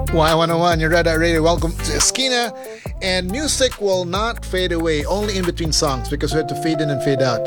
Y101, you're Red Dot Radio. Welcome to Esquina. And music will not fade away, only in between songs because we have to fade in and fade out.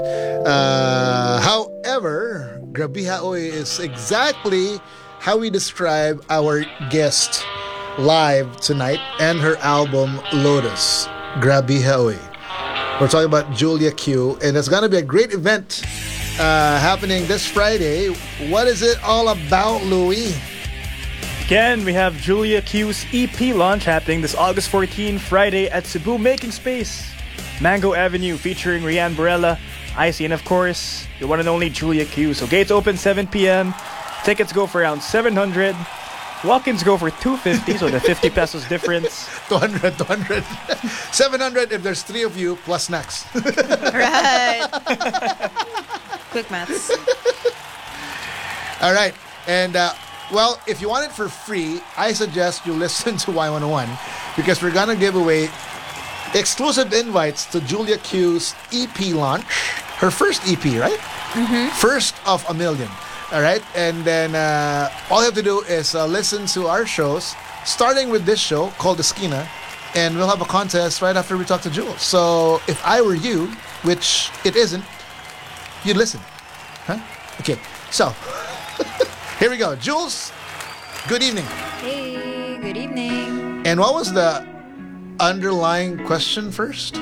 However, Grabiha Oy is exactly how we describe our guest live tonight and her album Lotus, Grabiha Oy. We're talking about Julia Q, and it's going to be a great event happening this Friday. What is it all about, Louie? Again, we have Julia Q's EP launch happening this August 14, Friday at Cebu Making Space, Mango Avenue, featuring Rian Barella, Icy, and of course, the one and only Julia Q. So gates open 7 p.m. Tickets go for around 700. Walk-ins go for 250, so the 50 pesos difference. 200. 700 if there's 3 of you plus snacks. Right. Quick maths. All right. And, well, if you want it for free, I suggest you listen to Y101 because we're going to give away exclusive invites to Julia Q's EP launch. Her first EP, right? Mm-hmm. First of a million. All right. And then all you have to do is listen to our shows, starting with this show called Esquina, and we'll have a contest right after we talk to Jules. So if I were you, which it isn't, you'd listen. Huh? Okay. So here we go. Jules, good evening. Hey, good evening. And what was the underlying question first?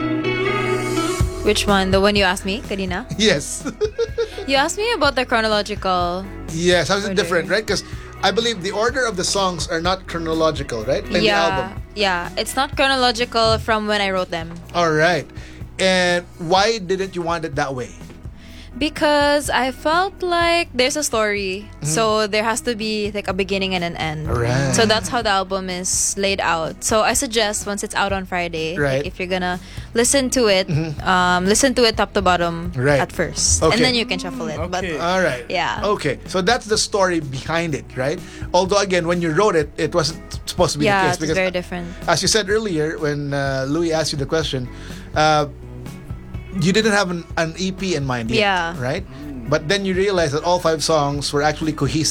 Which one? The one you asked me, Karina? Yes. You asked me about the chronological. Yes, how is it order. different, right? Because I believe the order of the songs are not chronological, right? In the album. Yeah, it's not chronological from when I wrote them. All right. And why didn't you want it that way? Because I felt like there's a story, so there has to be like a beginning and an end. Right. So that's how the album is laid out. So I suggest once it's out on Friday, Right. like if you're gonna listen to it, listen to it top to bottom Right. at first, Okay. and then you can shuffle it. But Okay. All right. Yeah. Okay. So that's the story behind it, right? Although, again, when you wrote it, it wasn't supposed to be the yeah, case. it's very different. As you said earlier, when Louis asked you the question, you didn't have an EP in mind yet, Yeah. right? But then you realized that all 5 songs were actually cohesive.